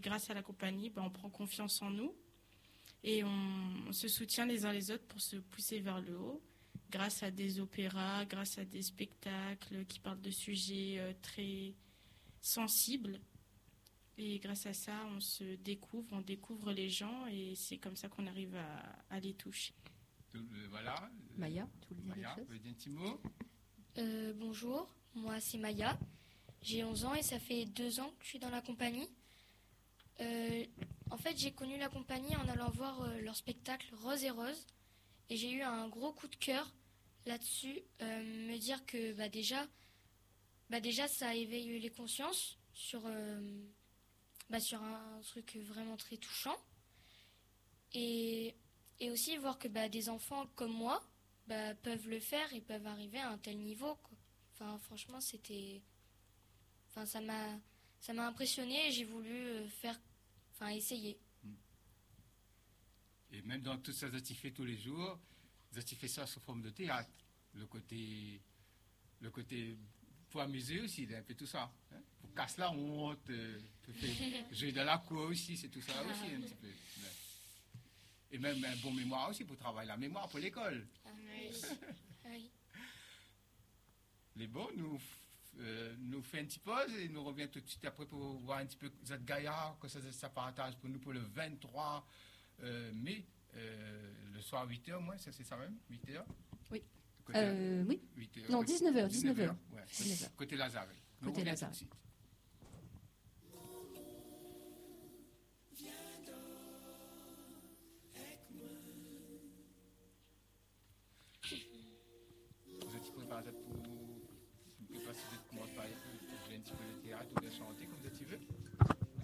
grâce à la compagnie, on prend confiance en nous et on se soutient les uns les autres pour se pousser vers le haut, grâce à des opéras, grâce à des spectacles qui parlent de sujets très sensibles. Et grâce à ça, on découvre les gens et c'est comme ça qu'on arrive à les toucher. Voilà. Maya, tu voulais dire Maya, quelque chose? vous voulez dire un petit mot? Bonjour, moi c'est Maya, j'ai 11 ans et ça fait 2 ans que je suis dans la compagnie. En fait, j'ai connu la compagnie en allant voir leur spectacle Rose et Rose et j'ai eu un gros coup de cœur là-dessus, me dire que déjà ça éveille les consciences sur un truc vraiment très touchant et aussi voir que des enfants comme moi peuvent le faire et peuvent arriver à un tel niveau, quoi. Enfin, franchement, ça m'a impressionné et j'ai voulu essayer. Et même dans tout ça que tu fais tous les jours, tu fais ça sous forme de théâtre. Le côté pour amuser aussi, un peu tout ça. Hein? Pour casser la honte, pour faire jouer de la cour aussi, c'est tout ça aussi un petit peu. Et même un bon mémoire aussi pour travailler la mémoire pour l'école. Oui. Les bons, nous fait une petite pause et nous revient tout de suite après pour voir un petit peu cette gaillard, que ça partage pour nous pour le 23 mai, le soir à 8h, moi, c'est ça même, 8h? Oui. Côté, Oui. 8h, non, 19h. Ouais, 19h. côté Lazare. Côté Lazare.